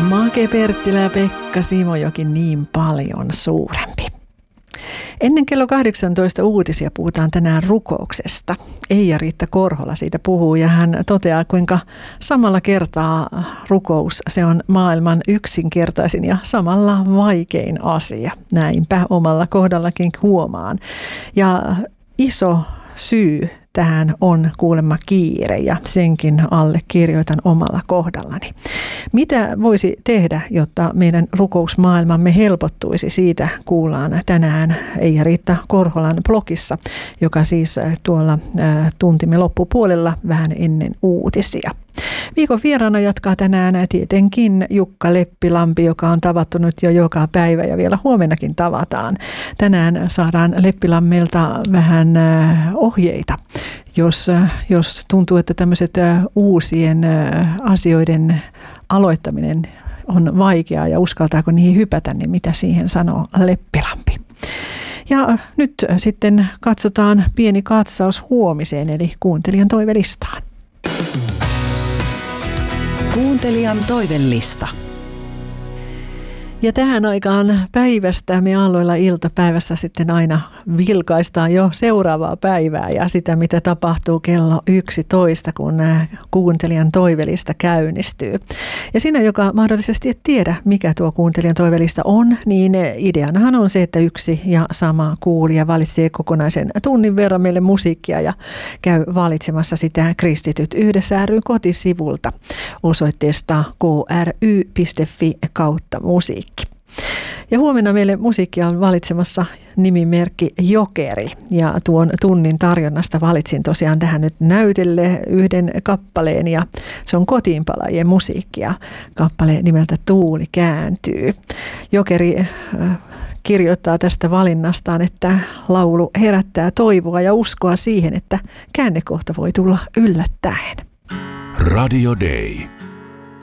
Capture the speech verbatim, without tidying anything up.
Make Perttilä ja Pekka Simojokin niin paljon suurempi. Ennen kello kahdeksantoista uutisia puhutaan tänään rukouksesta. Eija-Riitta Korhola siitä puhuu ja hän toteaa, kuinka samalla kertaa rukous se on maailman yksinkertaisin ja samalla vaikein asia. Näinpä omalla kohdallakin huomaan. Ja iso syy tähän on kuulemma kiire ja senkin allekirjoitan omalla kohdallani. Mitä voisi tehdä, jotta meidän rukousmaailmamme helpottuisi? Siitä kuullaan tänään Eija-Riitta Korholan blogissa, joka siis tuolla tuntimme loppupuolella vähän ennen uutisia. Viikon vieraana jatkaa tänään tietenkin Jukka Leppilampi, joka on tavattu nyt jo joka päivä ja vielä huomennakin tavataan. Tänään saadaan Leppilammelta vähän ohjeita, jos, jos tuntuu, että tämmöiset uusien asioiden aloittaminen on vaikeaa ja uskaltaako niihin hypätä, niin mitä siihen sanoo Leppilampi. Ja nyt sitten katsotaan pieni katsaus huomiseen, eli kuuntelijan toivelistaan. Kuuntelijan toivelista. Ja tähän aikaan päivästä me aalloilla iltapäivässä sitten aina vilkaistaan jo seuraavaa päivää ja sitä, mitä tapahtuu kello yksitoista, kun kuuntelijan toivelista käynnistyy. Ja sinä, joka mahdollisesti et tiedä, mikä tuo kuuntelijan toivelista on, niin ideanahan on se, että yksi ja sama kuulija valitsee kokonaisen tunnin verran meille musiikkia ja käy valitsemassa sitä Kristityt yhdessä ry:n kotisivulta osoitteesta k r y piste f i kautta musiikki. Ja huomenna meille musiikkia on valitsemassa nimimerkki Jokeri. Ja tuon tunnin tarjonnasta valitsin tosiaan tähän nyt näytelle yhden kappaleen ja se on Kotiinpalaajien musiikkia. Kappale nimeltä Tuuli kääntyy. Jokeri äh, kirjoittaa tästä valinnastaan, että laulu herättää toivoa ja uskoa siihen, että käännekohta voi tulla yllättäen. Radio Day.